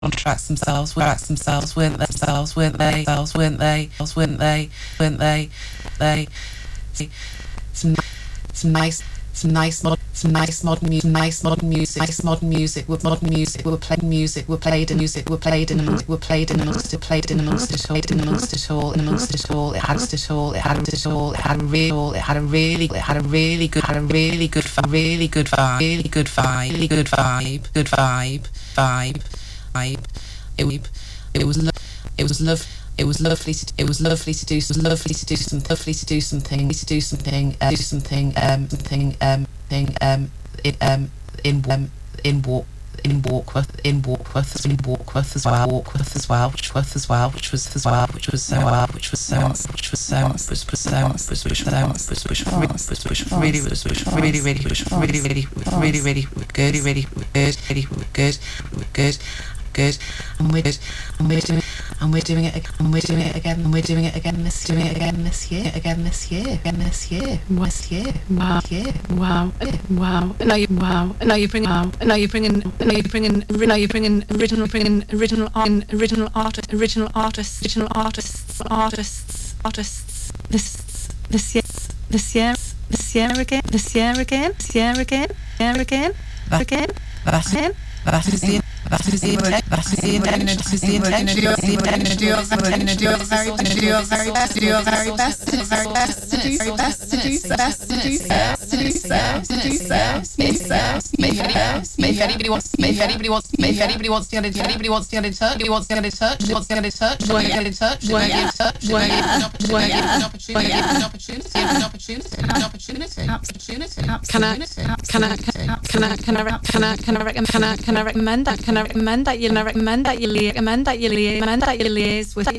contracts themselves, weren't they? Some nice modern music. Were played in amongst it all. It had a really good vibe. It was lovely to do something in Warkworth as well, which was good, and we're doing it again this year. Wow. Now you're bringing original artists this year again. That is the intent. We're going to do our very best to If anybody wants to get in touch, Can I recommend that you liaise with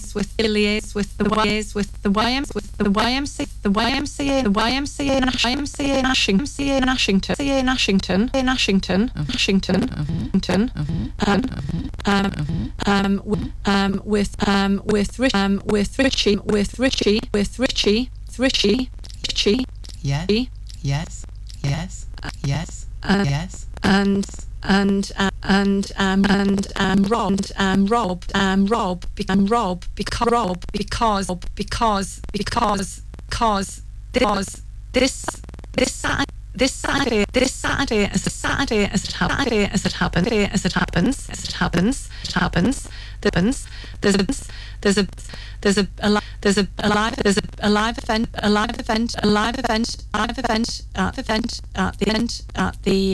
the YMCA in Ashington, Richie. Yes. Rob because this Saturday as it happens there's a live event at the end at the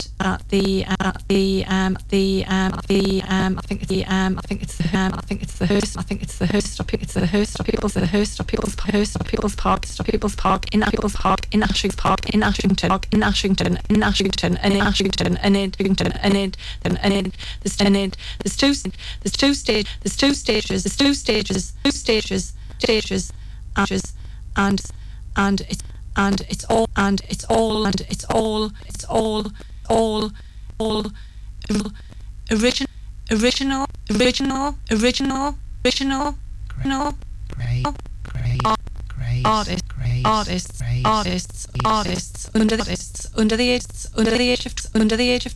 People's Park in Ashington there's two stages and it's all original artists under the age of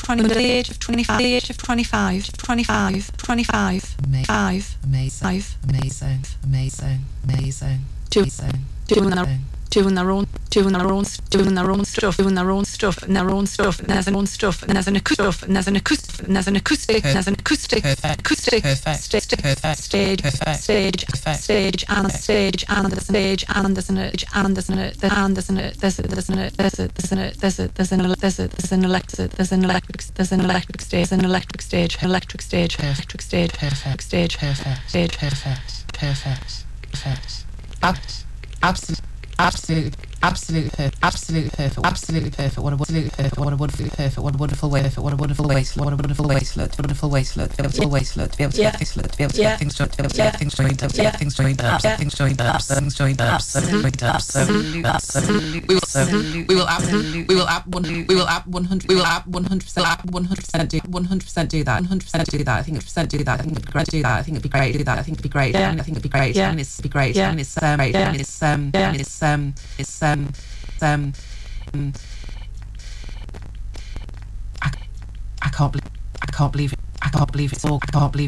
25. Amazing. Doing their own stuff, and there's an acoustic stage, Absolutely perfect. What a wonderful wasteland. To be able to get things joined up. We will app 100% do that. I think it'd be great. I can't believe I can't believe it's August. I can't believe